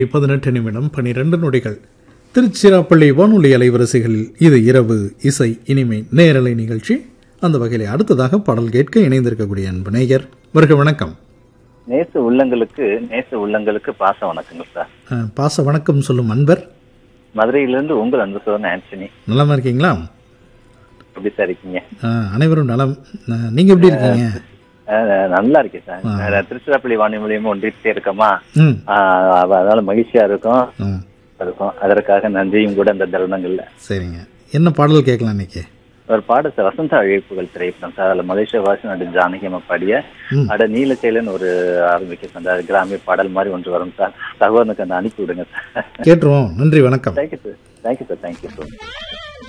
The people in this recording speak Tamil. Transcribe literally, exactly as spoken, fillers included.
பதினெட்டு நிமிடம் பனிரெண்டு நொடிகள். திருச்சிராப்பள்ளி வானொலி அலைவரிசைகளில் இது இரவு இசை இனிமை நேரலை நிகழ்ச்சி. அந்த வகையில் அடுத்ததாக பாடல் கேட்க இணைந்திருக்கக்கூடிய அன்பு நேயர் வருக. வணக்கம். நேச உள்ளங்களுக்கு நேச உள்ளங்களுக்கு பாச வணக்கங்கள் சார். அஹ், பாச வணக்கம் சொல்லும் அன்பர். மதுரையிலிருந்து உங்கள் அன்பு சோதனை ஆண்டனி. நலமா இருக்கீங்களா? எப்படி சார் இருக்கீங்க? அஹ், அனைவரும் நலம். அஹ், நீங்க எப்படி இருக்கீங்க? அஹ், நல்லா இருக்கேன் சார். நான் திருச்சிராப்பள்ளி வானொலி மூலியமா ஒன்றிட்டே இருக்கமா, ம் அஹ், அதனால மகிழ்ச்சியா இருக்கும் ம் இருக்கும் அதற்காக நன்றியும் கூட அந்த தருணங்கள்ல. சரிங்க. என்ன பாடல் கேட்கலாம் இன்னைக்கு? ஒரு பாடு சார், வசந்த அழைப்புகள் திரைப்படம் சார். அதுல மலேசியா வாசி நடு ஜானகி அம்மா பாடிய ம். அட நீலச்சேலன் ஒரு ஆரம்பிக்க அந்த கிராமிய பாடல் மாதிரி ஒன்று வரும் சார். தகவலுக்கு அந்த அனுப்பி விடுங்க சார். கேட்டுருவோம். நன்றி, வணக்கம். Thank you sir. Thank you sir. Thank you sir.